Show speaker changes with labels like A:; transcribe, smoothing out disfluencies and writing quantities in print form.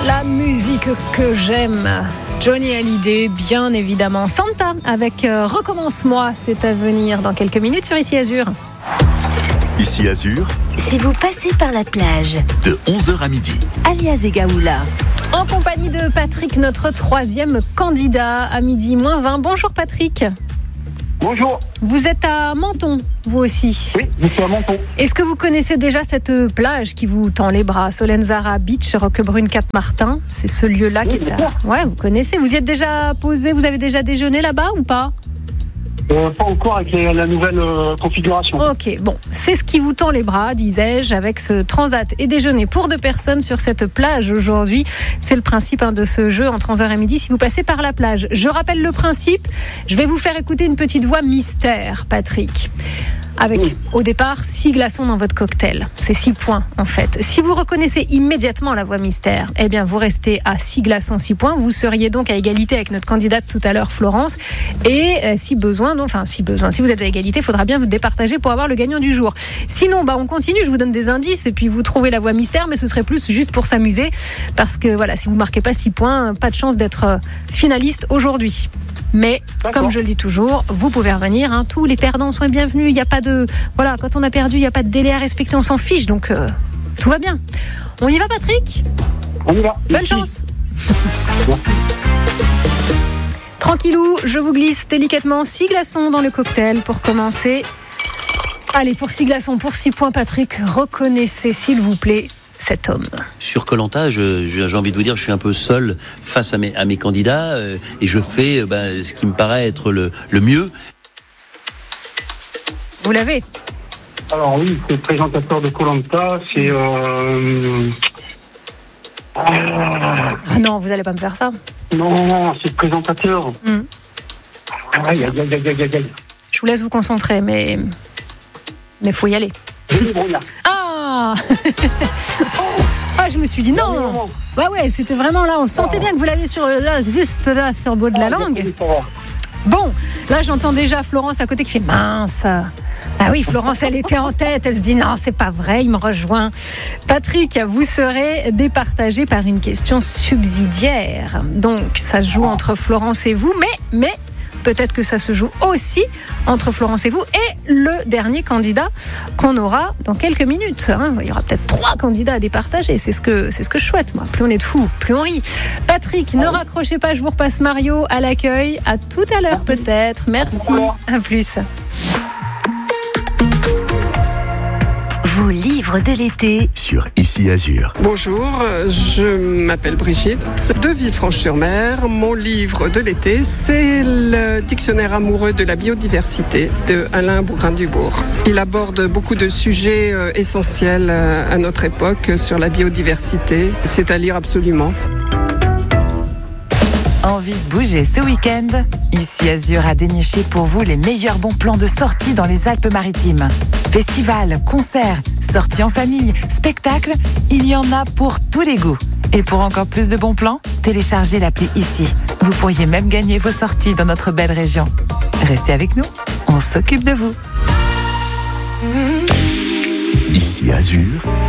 A: La musique que j'aime, Johnny Hallyday, bien évidemment. Santa avec Recommence-moi, c'est à venir dans quelques minutes sur Ici Azur.
B: Ici Azur,
C: Si vous passez par la plage,
B: de 11h à midi.
C: alias Egaoula,
A: En compagnie de Patrick, notre troisième candidat à midi moins 20. Bonjour Patrick.
D: Bonjour.
A: Vous êtes à Menton, vous aussi.
D: Oui, je suis à Menton.
A: Est-ce que vous connaissez déjà cette plage qui vous tend les bras, Solenzara Beach, Roquebrune, Cap-Martin? C'est ce lieu-là
D: Oui,
A: qui est
D: bien
A: à...
D: sûr.
A: Ouais, vous connaissez. Vous y êtes déjà posé, vous avez déjà déjeuné là-bas ou pas?
D: Pas encore avec la nouvelle configuration.
A: Ok, bon, c'est ce qui vous tend les bras, disais-je, avec ce transat et déjeuner pour 2 personnes sur cette plage aujourd'hui. C'est le principe de ce jeu entre 11h et midi si vous passez par la plage. Je rappelle le principe, je vais vous faire écouter une petite voix mystère, Patrick. Avec, au départ, 6 glaçons dans votre cocktail. C'est 6 points, en fait. Si vous reconnaissez immédiatement la voix mystère, eh bien, vous restez à 6 glaçons, 6 points. Vous seriez donc à égalité avec notre candidate tout à l'heure, Florence. Et si besoin, si vous êtes à égalité, il faudra bien vous départager pour avoir le gagnant du jour. Sinon, on continue, je vous donne des indices et puis vous trouvez la voix mystère, mais ce serait plus juste pour s'amuser. Parce que, voilà, si vous marquez pas 6 points, pas de chance d'être finaliste aujourd'hui. Mais, comme je le dis toujours, vous pouvez revenir. Tous les perdants sont les bienvenus. Il n'y a pas de... Voilà, quand on a perdu, il n'y a pas de délai à respecter. On s'en fiche. Donc, tout va bien. On y va, Patrick ?
D: On y va.
A: Bonne chance. Tranquillou, je vous glisse délicatement 6 glaçons dans le cocktail pour commencer. Allez, pour 6 glaçons, pour 6 points, Patrick, reconnaissez, s'il vous plaît, cet homme.
E: Sur Koh-Lanta, j'ai envie de vous dire, je suis un peu seul face à mes candidats et je fais ce qui me paraît être le mieux.
A: Vous l'avez ?
D: Alors oui, c'est le présentateur de Koh-Lanta, c'est...
A: Ah non, vous n'allez pas me faire ça.
D: Non, c'est le présentateur. Aïe.
A: Je vous laisse vous concentrer, mais faut y aller. Ah je me suis dit non. Ouais, c'était vraiment là. On sentait bien que vous l'aviez sur le bout de la langue. Bon, là j'entends déjà Florence à côté qui fait mince. Ah oui, Florence, elle était en tête. Elle se dit non, c'est pas vrai, il me rejoint. Patrick, vous serez départagé par une question subsidiaire. Donc, ça se joue entre Florence et vous, mais peut-être que ça se joue aussi entre Florence et vous et le dernier candidat qu'on aura dans quelques minutes. Il y aura peut-être 3 candidats à départager. C'est ce que je souhaite, moi. Plus on est de fous, plus on rit. Patrick, ne raccrochez pas, je vous repasse Mario à l'accueil. À tout à l'heure peut-être. Merci. À plus.
C: vos livres de l'été.
B: Sur Ici Azur.
F: Bonjour, je m'appelle Brigitte, de Villefranche-sur-Mer. Mon livre de l'été, c'est le dictionnaire amoureux de la biodiversité de Alain Bougrain-Dubourg. Il aborde beaucoup de sujets essentiels à notre époque sur la biodiversité. C'est à lire absolument.
G: Envie de bouger ce week-end? Ici Azur a déniché pour vous les meilleurs bons plans de sortie dans les Alpes-Maritimes. Festivals, concerts, sorties en famille, spectacles, il y en a pour tous les goûts. Et pour encore plus de bons plans, téléchargez l'appli Ici. Vous pourriez même gagner vos sorties dans notre belle région. Restez avec nous, on s'occupe de vous.
B: Ici Azur.